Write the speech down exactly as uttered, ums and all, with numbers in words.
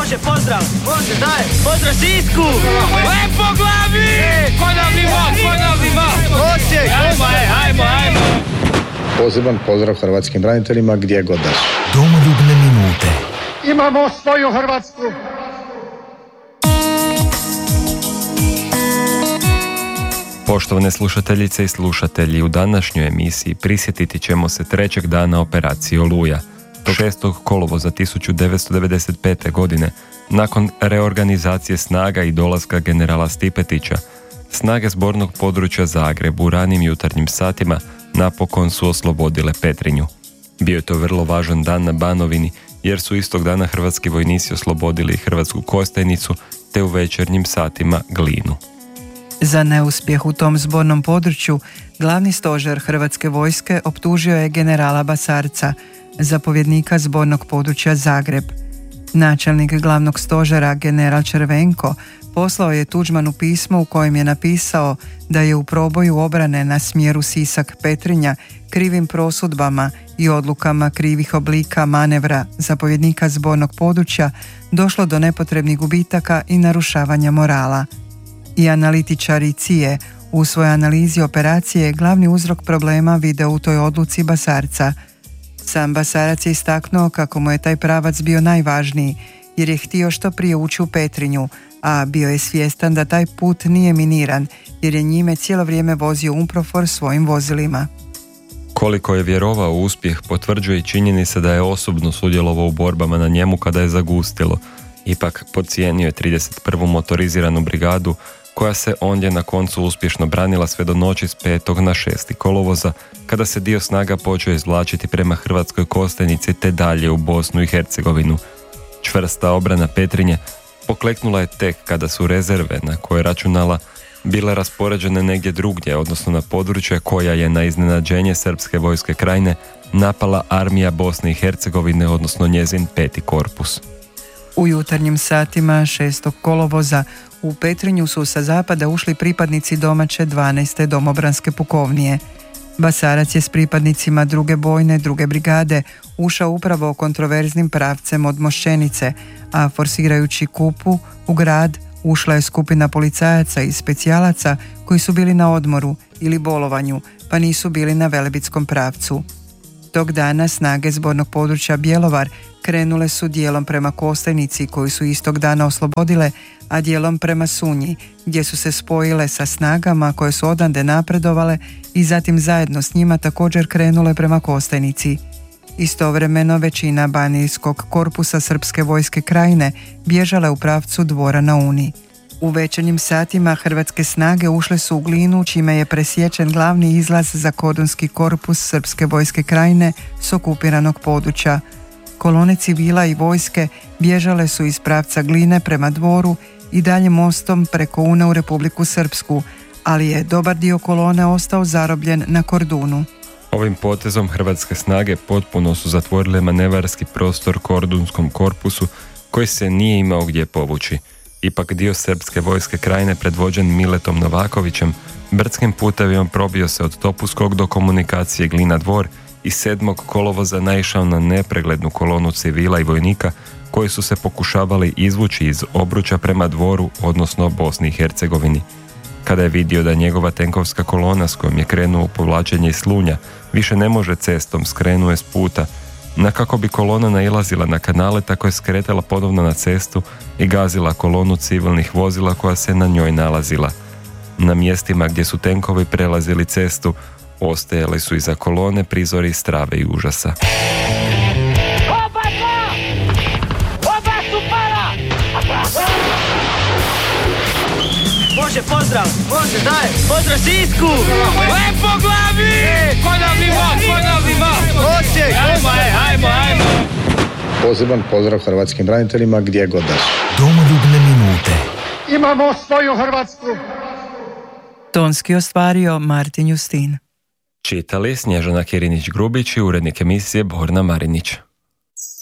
Može, pozdrav! Može, daj! Pozdrav Sisku! Lepo glavi! Ponovni mod, ponovni mod! Osijek! Ajmo, ajmo, ajmo! Poseban pozdrav hrvatskim braniteljima gdje god da su. Domoljubne minute. Imamo svoju Hrvatsku! Poštovane slušateljice i slušatelji, u današnjoj emisiji prisjetiti ćemo se trećeg dana operacije Oluja. šestog kolovoza tisuću devetsto devedeset pete. godine, nakon reorganizacije snaga i dolaska generala Stipetića, snage zbornog područja Zagreb u ranim jutarnjim satima napokon su oslobodile Petrinju. Bio je to vrlo važan dan na Banovini, jer su istog dana hrvatski vojnici oslobodili Hrvatsku Kostajnicu, te u večernjim satima Glinu. Za neuspjeh u tom zbornom području, glavni stožer Hrvatske vojske optužio je generala Basarca, zapovjednika zbornog područja Zagreb. Načelnik glavnog stožera, general Červenko, poslao je Tuđmanu pismo u kojem je napisao da je u proboju obrane na smjeru Sisak-Petrinja krivim prosudbama i odlukama krivih oblika manevra zapovjednika zbornog područja došlo do nepotrebnih gubitaka i narušavanja morala. I analitičari C I E u svojoj analizi operacije glavni uzrok problema vide u toj odluci Basarca. Sam Basarac je istaknuo kako mu je taj pravac bio najvažniji, jer je htio što prije ući u Petrinju, a bio je svjestan da taj put nije miniran, jer je njime cijelo vrijeme vozio UNPROFOR svojim vozilima. Koliko je vjerovao u uspjeh potvrđuje i činjenica da je osobno sudjelovao u borbama na njemu kada je zagustilo. Ipak podcijenio je trideset prvu motoriziranu brigadu, koja se ondje na koncu uspješno branila sve do noći s petog na šesti kolovoza, kada se dio snaga počeo izvlačiti prema Hrvatskoj Kostajnici te dalje u Bosnu i Hercegovinu. Čvrsta obrana Petrinje pokleknula je tek kada su rezerve na koje računala bile raspoređene negdje drugdje, odnosno na područje koja je na iznenađenje Srpske vojske Krajine napala armija Bosne i Hercegovine, odnosno njezin peti korpus. U jutarnjim satima šestog kolovoza u Petrinju su sa zapada ušli pripadnici domaće dvanaeste domobranske pukovnije. Basarac je s pripadnicima druge bojne, druge brigade ušao upravo kontroverznim pravcem od Mošćenice, a forsirajući Kupu u grad ušla je skupina policajaca i specijalaca koji su bili na odmoru ili bolovanju, pa nisu bili na velebitskom pravcu. Tog dana snage zbornog područja Bjelovar krenule su dijelom prema Kostajnici koju su istog dana oslobodile, a dijelom prema Sunji, gdje su se spojile sa snagama koje su odande napredovale i zatim zajedno s njima također krenule prema Kostajnici. Istovremeno većina banijskog korpusa Srpske vojske Krajine bježala je u pravcu Dvora na Uni. U večernjim satima hrvatske snage ušle su u Glinu, čime je presječen glavni izlaz za kordonski korpus Srpske vojske Krajine s okupiranog područja. Kolone civila i vojske bježale su iz pravca Gline prema Dvoru i dalje mostom preko Une u Republiku Srpsku, ali je dobar dio kolone ostao zarobljen na Kordunu. Ovim potezom hrvatske snage potpuno su zatvorile manevarski prostor Kordunskom korpusu, koji se nije imao gdje povući. Ipak dio Srpske vojske Krajine predvođen Miletom Novakovićem brdskim putevima probio se od Topuskog do komunikacije Glina Dvor i sedmog kolovoza naišao na nepreglednu kolonu civila i vojnika koji su se pokušavali izvući iz obruča prema Dvoru, odnosno Bosni i Hercegovini. Kada je vidio da njegova tenkovska kolona s kojom je krenuo u povlačenje iz Slunja više ne može cestom, skrenuje s puta, na kako bi kolona nailazila na kanale, tako je skretala ponovno na cestu i gazila kolonu civilnih vozila koja se na njoj nalazila. Na mjestima gdje su tenkovi prelazili cestu, ostajali su iza kolone prizori strave i užasa. Oba dva! Oba su para! Može, pozdrav! Može, daj! Pozdrav Sisku! Lepo glavi! Ponovni mod, ponovni mod! Osijek! Ajmo, ajmo, ajmo! Poseban pozdrav hrvatskim braniteljima gdje god da su. Domoljubne minute. Imamo svoju Hrvatsku! Tonski ostvario Martin Justin. Čitali Snježana Kirinić-Grubić i urednik emisije Borna Marinić.